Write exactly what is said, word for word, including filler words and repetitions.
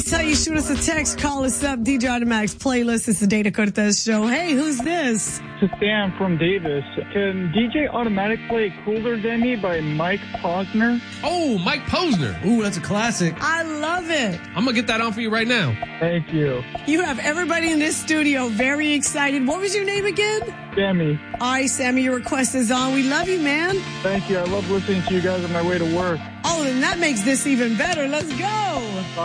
Tell you, shoot us a text, call us up, D J Automatic's playlist. It's the Dana Cortez Show. Hey, who's this? It's Sam from Davis. Can D J Automatic play Cooler Than Me by Mike Posner? Oh, Mike Posner. Ooh, that's a classic. I love it. I'm going to get that on for you right now. Thank you. You have everybody in this studio very excited. What was your name again? Sammy. All right, Sammy, your request is on. We love you, man. Thank you. I love listening to you guys on my way to work. Oh, then that makes this even better. Let's go.